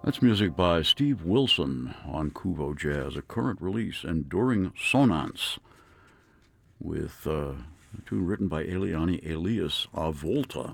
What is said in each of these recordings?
That's music by Steve Wilson on Kuvo Jazz, a current release, Enduring Sonance, with a tune written by Eliane Elias a Volta.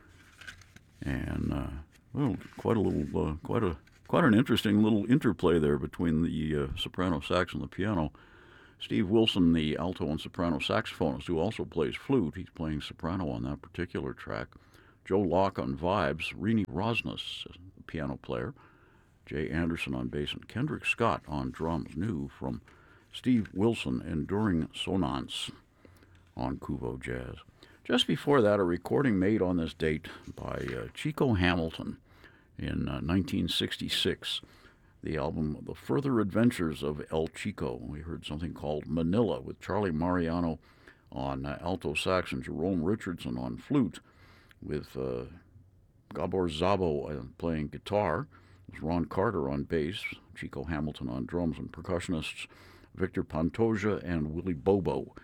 And, quite an interesting little interplay there between the soprano sax and the piano. Steve Wilson, the alto and soprano saxophonist, who also plays flute, he's playing soprano on that particular track. Joe Locke on vibes, Rini Rosnes, the piano player, Jay Anderson on bass, and Kendrick Scott on drums, new from Steve Wilson, Enduring Sonance on Kuvo Jazz. Just before that, a recording made on this date by Chico Hamilton in 1966, the album The Further Adventures of El Chico. We heard something called Manila with Charlie Mariano on alto sax and Jerome Richardson on flute, with Gabor Szabo playing guitar. It was Ron Carter on bass, Chico Hamilton on drums, and percussionists Victor Pantoja and Willie Bobo.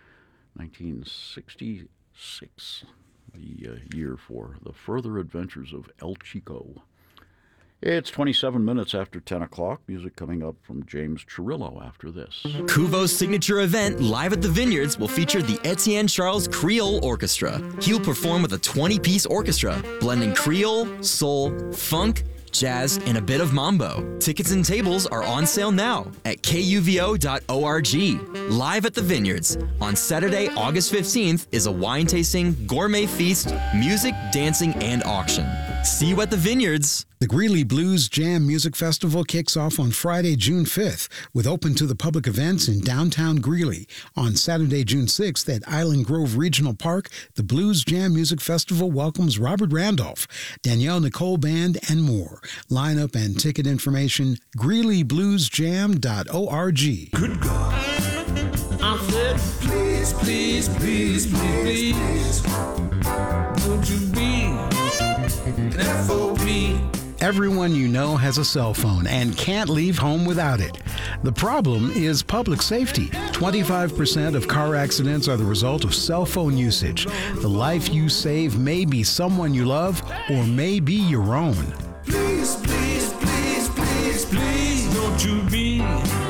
1966, the year for The Further Adventures of El Chico. It's 27 minutes after 10 o'clock. Music coming up from James Chirillo after this. Kuvo's signature event, Live at the Vineyards, will feature the Etienne Charles Creole Orchestra. He'll perform with a 20-piece orchestra, blending Creole, soul, funk, jazz, and a bit of mambo. Tickets and tables are on sale now at kuvo.org. Live at the Vineyards on Saturday, August 15th is a wine tasting, gourmet feast, music, dancing, and auction. See you at the Vineyards. The Greeley Blues Jam Music Festival kicks off on Friday, June 5th, with open to the public events in downtown Greeley. On Saturday, June 6th at Island Grove Regional Park, the Blues Jam Music Festival welcomes Robert Randolph, Danielle Nicole Band, and more. Lineup and ticket information, greeleybluesjam.org. Good God. I said, please, please, please, please, please, would you be an FOB? Everyone you know has a cell phone and can't leave home without it. The problem is public safety. 25% of car accidents are the result of cell phone usage. The life you save may be someone you love or may be your own. Please, please, please, please, please, don't you be.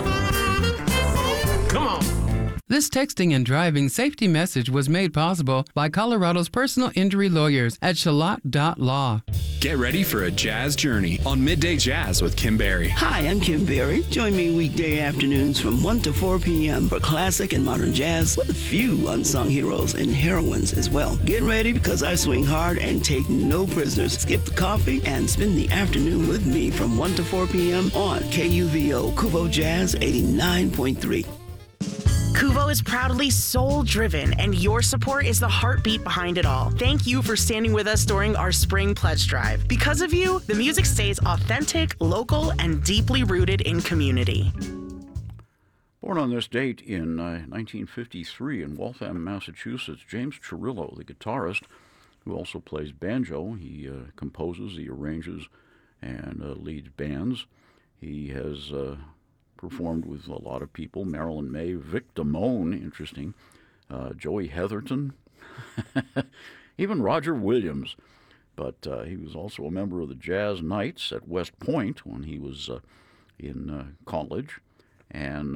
Come on. This texting and driving safety message was made possible by Colorado's personal injury lawyers at Shalott.law. Get ready for a jazz journey on Midday Jazz with Kim Berry. Hi, I'm Kim Berry. Join me weekday afternoons from 1 to 4 p.m. for classic and modern jazz with a few unsung heroes and heroines as well. Get ready because I swing hard and take no prisoners. Skip the coffee and spend the afternoon with me from 1 to 4 p.m. on KUVO Kuvo Jazz 89.3. Kuvo is proudly soul-driven, and your support is the heartbeat behind it all. Thank you for standing with us during our spring pledge drive. Because of you, the music stays authentic, local, and deeply rooted in community. Born on this date in 1953 in Waltham, Massachusetts, James Chirillo, the guitarist, who also plays banjo. He composes, he arranges, and leads bands. He has performed with a lot of people: Marilyn May, Vic Damone, interesting, Joey Heatherton, even Roger Williams. But he was also a member of the Jazz Knights at West Point when he was in college, and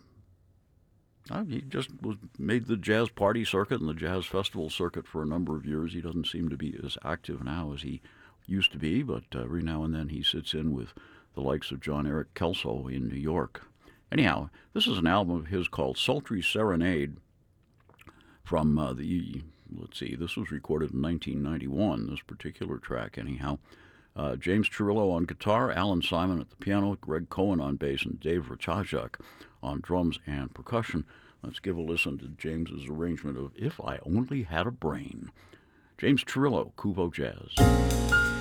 he just made the jazz party circuit and the jazz festival circuit for a number of years. He doesn't seem to be as active now as he used to be, but every now and then he sits in with the likes of John Eric Kelso in New York. Anyhow, this is an album of his called Sultry Serenade from this was recorded in 1991, this particular track, anyhow. James Chirillo on guitar, Alan Simon at the piano, Greg Cohen on bass, and Dave Rachajak on drums and percussion. Let's give a listen to James's arrangement of If I Only Had a Brain. James Chirillo, Kuvo Jazz.